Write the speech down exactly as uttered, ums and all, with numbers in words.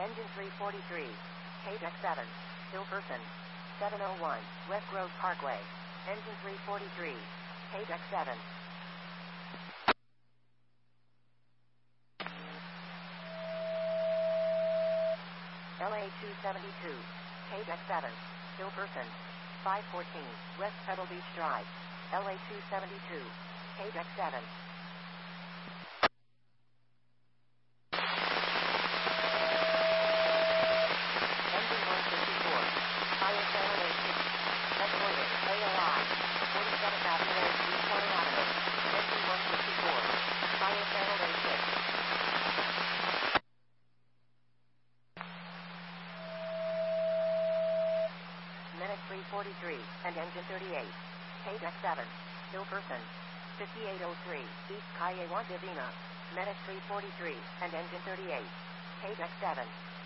Engine three forty-three. Page X seven. Still person. seven oh one, West Grove Parkway. Engine three forty-three. Page X seven. L A two seventy-two. Page X seven. Still person. five fourteen, West Pebble Beach Drive. L A two seventy-two. Page X seven. Engine one fifty-four. Fire Channel A six. Escalator, A O I. forty-seventh Avenue, East Corner Avenue. Engine one fifty-four. Fire Channel A six. Minute three forty-three, and engine thirty-eight. Page X seven. Still person. fifty-eight oh three, East Calle Divina. Minute three forty-three, and engine thirty-eight. Page X seven.